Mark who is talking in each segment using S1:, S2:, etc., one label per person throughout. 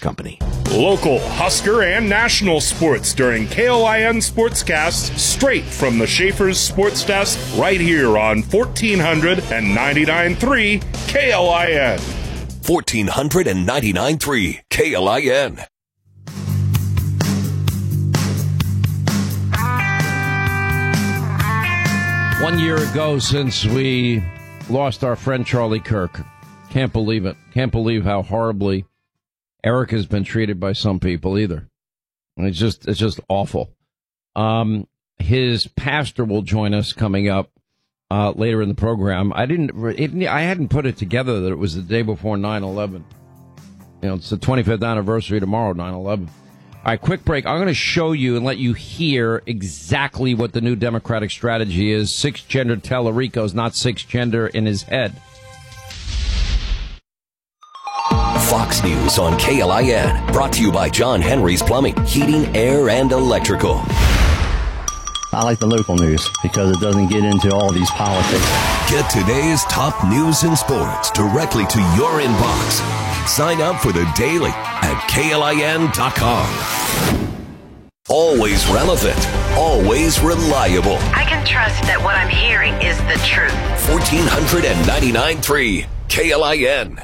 S1: Company.
S2: Local, Husker, and national sports during KLIN Sportscast, straight from the Schaefer's Sports Desk, right here on 1499.3 KLIN.
S3: 1499.3 KLIN.
S4: One year ago since we lost our friend Charlie Kirk. Can't believe it. Can't believe how horribly Eric has been treated by some people either. It's just awful. His pastor will join us coming up later in the program. I hadn't put it together that it was the day before 9/11. It's the 25th anniversary tomorrow, 9/11. All right, quick break. I'm going to show you and let you hear exactly what the new Democratic strategy is. Six-gender Tellerico's not six-gender in his head.
S3: Fox News on KLIN. Brought to you by John Henry's Plumbing, Heating, Air, and Electrical.
S5: I like the local news because it doesn't get into all these politics.
S3: Get today's top news and sports directly to your inbox. Sign up for the Daily at KLIN.com. Always relevant. Always reliable.
S6: I can trust that what I'm hearing is the truth.
S3: 1499.3 KLIN.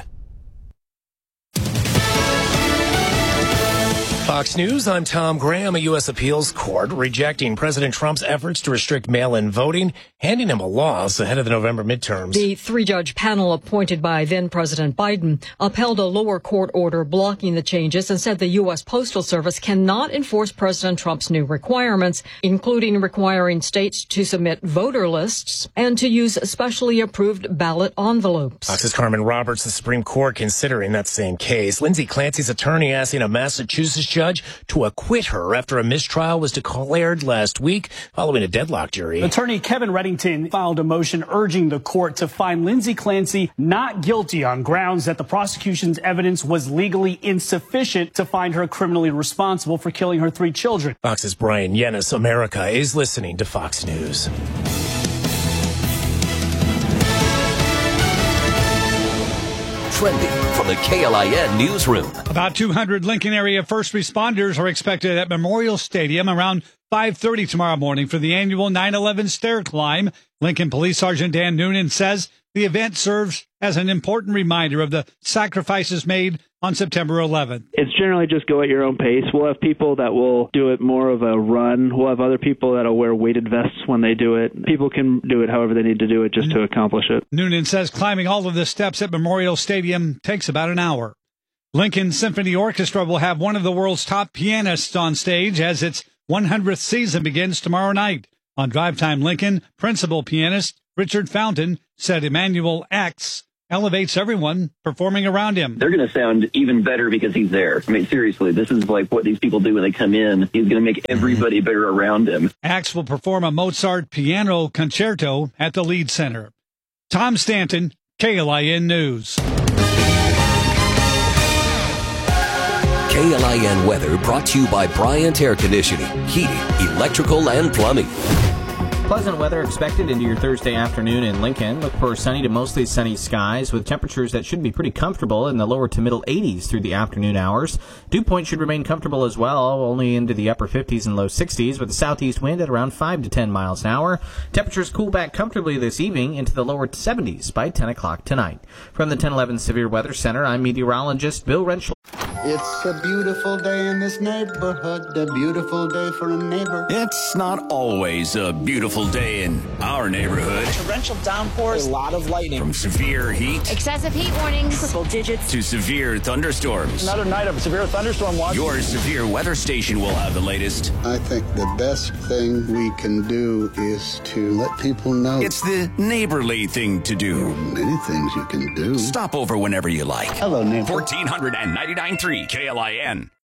S7: Fox News, I'm Tom Graham. A U.S. appeals court rejecting President Trump's efforts to restrict mail-in voting, handing him a loss ahead of the November midterms.
S8: The three-judge panel appointed by then-President Biden upheld a lower court order blocking the changes and said the U.S. Postal Service cannot enforce President Trump's new requirements, including requiring states to submit voter lists and to use specially approved ballot envelopes.
S7: Fox's Carmen Roberts, the Supreme Court considering that same case. Lindsay Clancy's attorney asking a Massachusetts judge to acquit her after a mistrial was declared last week following a deadlock jury.
S9: Attorney Kevin Reddington filed a motion urging the court to find Lindsay Clancy not guilty on grounds that the prosecution's evidence was legally insufficient to find her criminally responsible for killing her 3 children.
S7: Fox's Brian Yennis. America is listening to Fox News.
S3: Trending from the KLIN newsroom.
S10: About 200 Lincoln area first responders are expected at Memorial Stadium around 5:30 tomorrow morning for the annual 9/11 stair climb. Lincoln Police Sergeant Dan Noonan says the event serves as an important reminder of the sacrifices made on September 11th.
S11: It's generally just go at your own pace. We'll have people that will do it more of a run. We'll have other people that will wear weighted vests when they do it. People can do it however they need to do it just to accomplish it.
S10: Noonan says climbing all of the steps at Memorial Stadium takes about an hour. Lincoln Symphony Orchestra will have one of the world's top pianists on stage as its 100th season begins tomorrow night. On Drive Time Lincoln, principal pianist Richard Fountain said Emmanuel X elevates everyone performing around him.
S12: They're going to sound even better because he's there. I mean, seriously, this is like what these people do when they come in. He's going to make everybody better around him.
S10: Axe will perform a Mozart piano concerto at the Lead Center. Tom Stanton, KLIN News.
S3: KLIN weather brought to you by Bryant Air Conditioning, Heating, Electrical, and Plumbing.
S13: Pleasant weather expected into your Thursday afternoon in Lincoln. Look for sunny to mostly sunny skies with temperatures that should be pretty comfortable in the lower to middle 80s through the afternoon hours. Dew point should remain comfortable as well, only into the upper 50s and low 60s with a southeast wind at around 5 to 10 miles an hour. Temperatures cool back comfortably this evening into the lower 70s by 10 o'clock tonight. From the 1011 Severe Weather Center, I'm meteorologist Bill Rentschel.
S14: It's a beautiful day in this neighborhood, a beautiful day for a neighbor.
S15: It's not always a beautiful day in our neighborhood.
S16: Torrential downpours, a lot of lightning.
S15: From severe heat,
S17: excessive heat warnings, triple digits,
S15: to severe thunderstorms.
S16: Another night of severe thunderstorm watch.
S15: Your severe weather station will have the latest.
S14: I think the best thing we can do is to let people know.
S15: It's the neighborly thing to do.
S14: There are many things you can do.
S15: Stop over whenever you like.
S14: Hello, neighbor.
S15: 1499.3 KLIN.